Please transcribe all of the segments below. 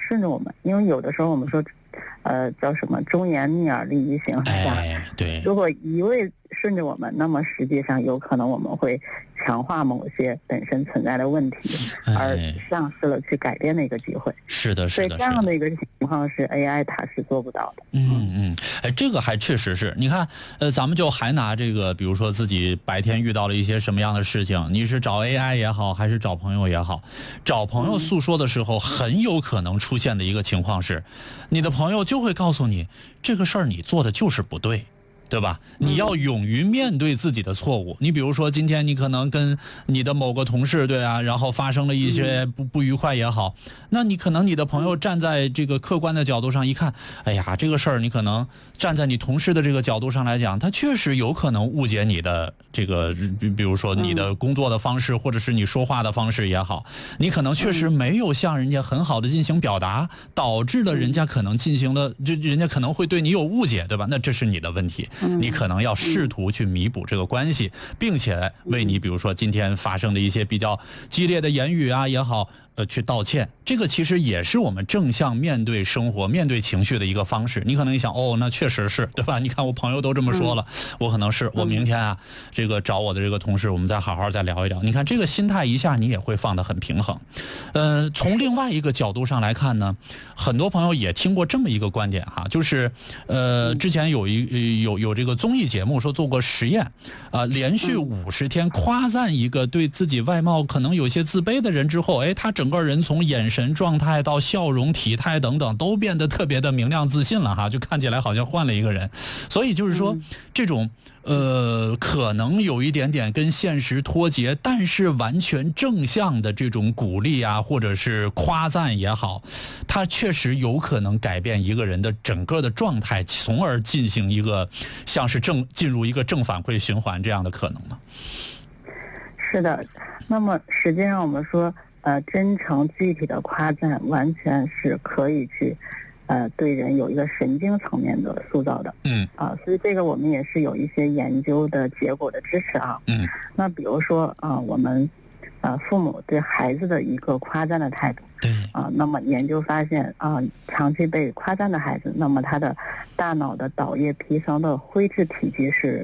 顺着我们，因为有的时候我们说，叫什么忠言逆耳利于行，是吧？ 对。 如果一味顺着我们，那么实际上有可能我们会强化某些本身存在的问题，而丧失了去改变的一个机会。 是的， 所以这样的一个情况是 AI 它是做不到的。 这个还确实是。你看，咱们就还拿这个，比如说自己白天遇到了一些什么样的事情，你是找 AI 也好，还是找朋友也好，找朋友诉说的时候，很有可能出现的一个情况是，你的朋友就会告诉你，这个事儿你做的就是不对。对吧？你要勇于面对自己的错误。你比如说，今天你可能跟你的某个同事，对啊，然后发生了一些不愉快也好，那你可能你的朋友站在这个客观的角度上一看，哎呀，这个事儿你可能站在你同事的这个角度上来讲，他确实有可能误解你的这个，比如说你的工作的方式，或者是你说话的方式也好，你可能确实没有向人家很好的进行表达，导致了人家可能进行了，人家可能会对你有误解，对吧？那这是你的问题。你可能要试图去弥补这个关系，并且为你比如说今天发生的一些比较激烈的言语啊也好，去道歉。这个其实也是我们正向面对生活、面对情绪的一个方式。你可能一想，那确实是，对吧？你看我朋友都这么说了，我可能是我明天啊，这个找我的这个同事，我们再好好再聊一聊。你看这个心态一下你也会放得很平衡。从另外一个角度上来看呢，很多朋友也听过这么一个观点哈，就是之前有这个综艺节目说做过实验，连续50天夸赞一个对自己外貌可能有些自卑的人之后，他整个人从眼神状态到笑容、体态等等都变得特别的明亮自信了哈，就看起来好像换了一个人。所以就是说这种可能有一点点跟现实脱节，但是完全正向的这种鼓励啊，或者是夸赞也好，它确实有可能改变一个人的整个的状态，从而进行一个像是进入一个正反馈循环这样的可能呢？ 是的，那么实际上我们说，真诚具体的夸赞完全是可以去对人有一个神经层面的塑造的。所以这个我们也是有一些研究的结果的支持啊。那比如说我们父母对孩子的一个夸赞的态度。那么研究发现长期被夸赞的孩子，那么他的大脑的岛叶皮层的灰质体积是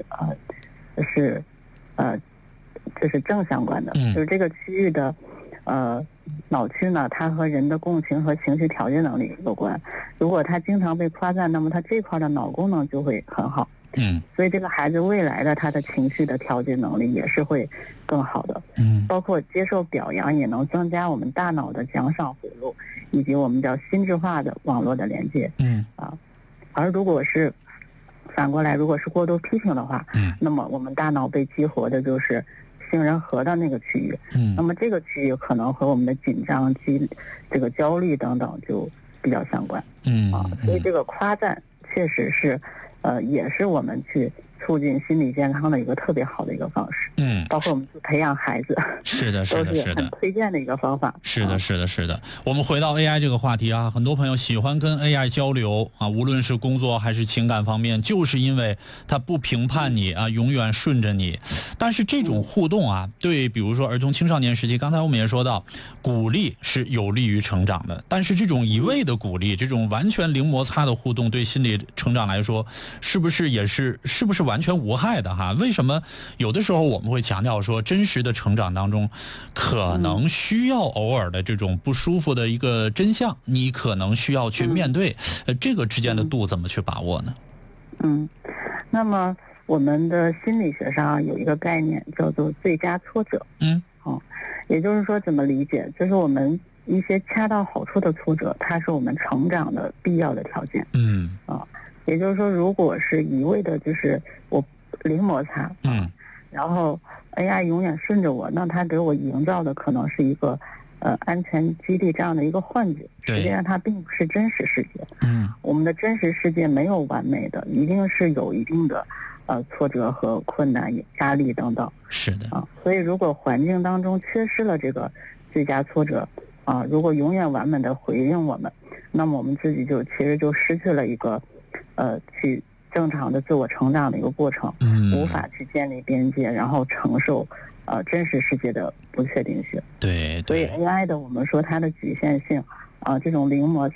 这是正相关的。就是这个区域的脑区呢，它和人的共情和情绪调节能力有关。如果他经常被夸赞，那么他这块的脑功能就会很好。所以这个孩子未来的他的情绪的调节能力也是会更好的。包括接受表扬也能增加我们大脑的奖赏回路，以及我们叫心智化的网络的连接。而如果是反过来，如果是过度批评的话，那么我们大脑被激活的就是杏仁核的那个区域。那么这个区域可能和我们的紧张、这个焦虑等等就比较相关。所以这个夸赞确实是也是我们去促进心理健康的一个特别好的一个方式。包括我们去培养孩子， 是的， 都是很推荐的一个方法。 是的。我们回到 AI 这个话题啊，很多朋友喜欢跟 AI 交流啊，无论是工作还是情感方面，就是因为它不评判你啊，永远顺着你。但是这种互动啊，对比如说儿童青少年时期，刚才我们也说到，鼓励是有利于成长的，但是这种一味的鼓励，这种完全零摩擦的互动，对心理成长来说，是不是完全无害的哈？为什么有的时候我们会强调说，真实的成长当中可能需要偶尔的这种不舒服的一个真相，你可能需要去面对，这个之间的度怎么去把握呢？ 那么我们的心理学上有一个概念叫做最佳挫折。也就是说怎么理解，就是我们一些恰到好处的挫折，它是我们成长的必要的条件。也就是说，如果是一味的就是我零摩擦，然后 AI 永远顺着我，那它给我营造的可能是一个安全基地这样的一个幻觉，实际上它并不是真实世界。我们的真实世界没有完美的，一定是有一定的挫折和困难、压力等等。 是的所以如果环境当中缺失了这个最佳挫折如果永远完美的回应我们，那么我们自己其实就失去了一个去正常的自我成长的一个过程，无法去建立边界，然后承受真实世界的不确定性。 对， 所以 AI 的我们说它的局限性这种零摩